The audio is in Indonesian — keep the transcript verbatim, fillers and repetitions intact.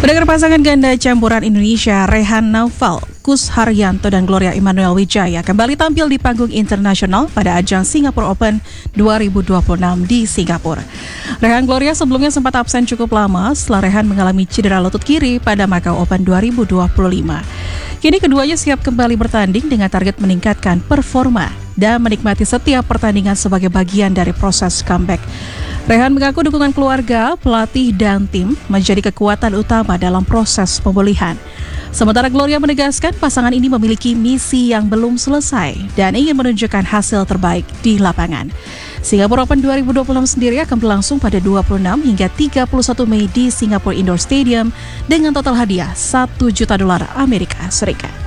Pendengar, pasangan ganda campuran Indonesia Rehan Naufal, Kus Haryanto dan Gloria Emmanuel Wijaya kembali tampil di panggung internasional pada ajang Singapore Open dua ribu dua puluh enam di Singapura. Rehan Gloria sebelumnya sempat absen cukup lama setelah Rehan mengalami cedera lutut kiri pada Macau Open dua ribu dua puluh lima. Kini keduanya siap kembali bertanding dengan target meningkatkan performa dan menikmati setiap pertandingan sebagai bagian dari proses comeback. Rehan mengaku dukungan keluarga, pelatih, dan tim menjadi kekuatan utama dalam proses pemulihan. Sementara Gloria menegaskan pasangan ini memiliki misi yang belum selesai dan ingin menunjukkan hasil terbaik di lapangan. Singapore Open dua ribu dua puluh enam sendiri akan berlangsung pada dua puluh enam hingga tiga puluh satu Mei di Singapore Indoor Stadium dengan total hadiah satu juta dolar Amerika Serikat.